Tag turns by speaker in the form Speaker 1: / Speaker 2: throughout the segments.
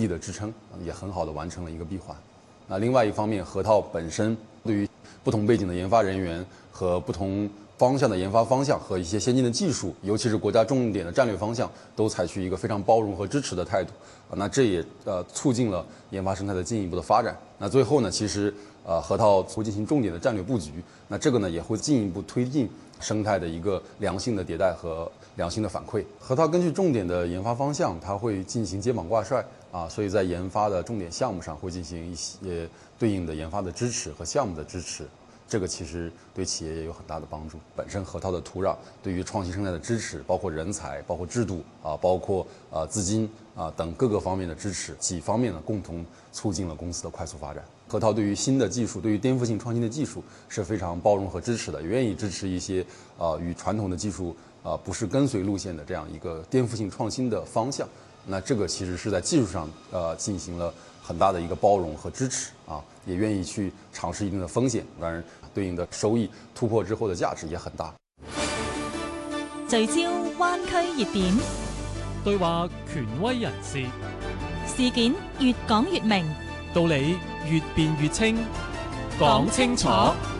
Speaker 1: 体的支撑，也很好的完成了一个闭环。那另外一方面，核桃本身对于不同背景的研发人员和不同方向的研发方向和一些先进的技术，尤其是国家重点的战略方向，都采取一个非常包容和支持的态度。那这也促进了研发生态的进一步的发展。那最后呢，其实核桃会进行重点的战略布局，那这个呢也会进一步推进生态的一个良性的迭代和良性的反馈。核桃根据重点的研发方向，它会进行接榜挂帅所以在研发的重点项目上会进行一些对应的研发的支持和项目的支持。这个其实对企业也有很大的帮助。本身核桃的土壤对于创新生态的支持，包括人才、包括制度包括资金等各个方面的支持，几方面呢共同促进了公司的快速发展。核桃对于新的技术，对于颠覆性创新的技术是非常包容和支持的，也愿意支持一些与传统的技术不是跟随路线的这样一个颠覆性创新的方向。那这个其实是在技术上进行了很大的一个包容和支持也願意去嘗試一定的風險，當然對應的收益突破之後的價值也很大。
Speaker 2: 聚焦灣區熱點，
Speaker 3: 對話權威人士，
Speaker 2: 事件越講越明，
Speaker 3: 道理越辯越清，講清楚。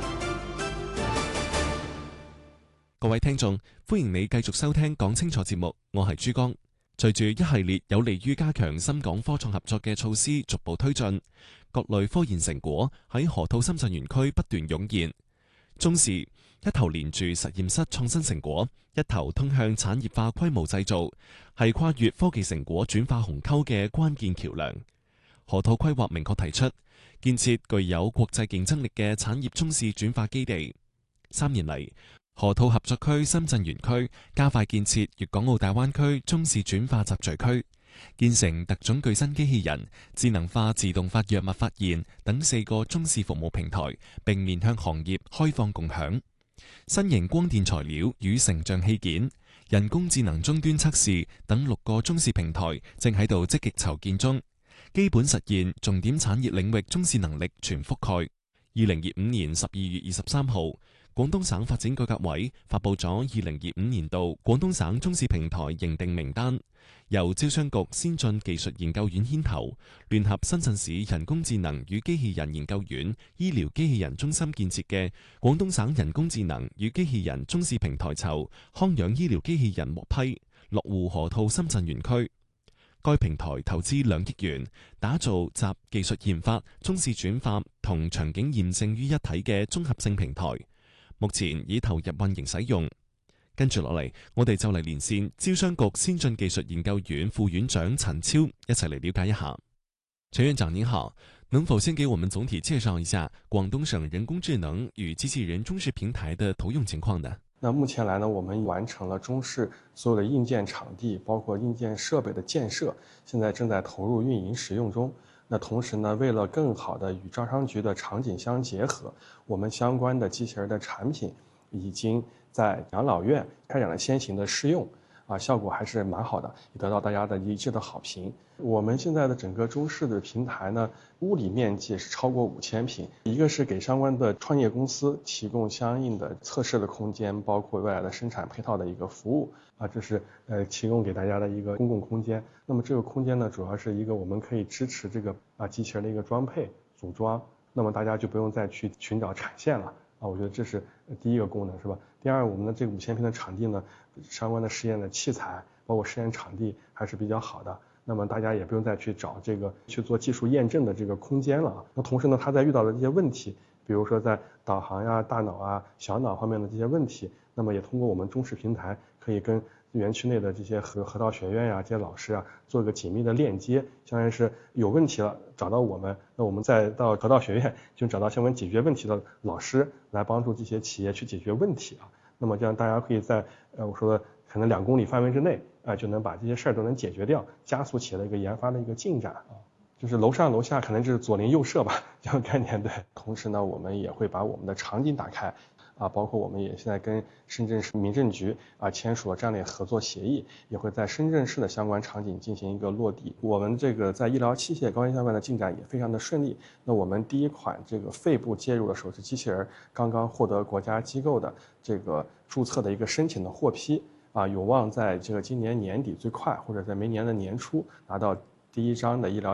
Speaker 3: 各位聽眾，歡迎你繼續收聽講清楚節目，我係朱江。隨住一系列有利於加強深港科創合作嘅措施逐步推進，各類科研成果喺河套深圳園區不斷湧現。中視一頭連住實驗室創新成果，一頭通向產業化規模製造，係跨越科技成果轉化鴻溝嘅關鍵橋梁。河套規劃明確提出，建設具有國際競爭力嘅產業中試轉化基地。3年嚟，河套合作區深圳園區加快建設粵港澳大灣區中試轉化集聚區，建成特種具身機器人、智能化自動化藥物發現等4個中試服務平台，並面向行業開放共享。新型光電材料與成像器件、人工智能終端測試等6個中試平台正喺度積極籌建中，基本實現重點產業領域中試能力全覆蓋。2025年12月23號，廣東省發展改革委發布咗2025年度廣東省中試平台認定名單，由招商局先進技術研究院牽頭，聯合深圳市人工智能與機器人研究院醫療機器人中心建設嘅廣東省人工智能與機器人中試平台籌康養醫療機器人獲批，落戶河套深圳園區。該平台投資2億元，打造集技術研發、中試轉化同場景驗證於一體嘅綜合性平台。目前已投入運營使用。跟住落嚟，我哋就嚟連線招商局先進技術研究院副院長陳超，一齊嚟了解一下。陳院長您好，能否先給我們總體介紹一下廣東省人工智能與機器人中試平台的投用情況呢？
Speaker 4: 那目前來呢，我們完成了中試所有的硬件場地，包括硬件設備的建設，現在正在投入運營使用中。那同時呢，為了更好的與招商局的場景相結合，我們相關的機器人的產品已經在養老院開展了先行的試用，效果還是蠻好的，也得到大家的一致的好評。我們現在的整個中試的平台呢，物理面積是超過5000平，一個是給相關的創業公司提供相應的測試的空間，包括未來的生產配套的一個服務這是提供給大家的一個公共空間。那麼這個空間呢，主要是一個我們可以支持這個機器人的一個裝配組裝，那麼大家就不用再去尋找產線了我覺得這是第一個功能，是吧？第二，我們的這個5000平的場地呢，相關的實驗的器材，包括實驗場地還是比較好的。那麼大家也不用再去找這個去做技術驗證的這個空間了。那同時呢，它在遇到的這些問題，比如說在導航呀、大腦小腦方面的這些問題，那麼也通過我們中試平台，可以跟園區內的這些河道學院這些老師做一個緊密的鏈接，相當於是有問題了找到我們，那我們再到河道學院就找到相關解決問題的老師來幫助這些企業去解決問題那麼這樣大家可以在我說的可能2公里範圍之內就能把這些事兒都能解決掉，加速企業的一個研發的一個進展就是樓上樓下可能就是左鄰右舍吧，這樣概念。對，同時呢，我們也會把我們的場景打開包括我們也現在跟深圳市民政局簽署了戰略合作協議，也會在深圳市的相關場景進行一個落地。我們這個在醫療器械高精相關的進展也非常的順利。那我們第一款這個肺部介入的手術機器人剛剛獲得國家機構的這個註冊的一個申請的獲批有望在這個今年年底最快，或者在明年的年初拿到第一張的醫療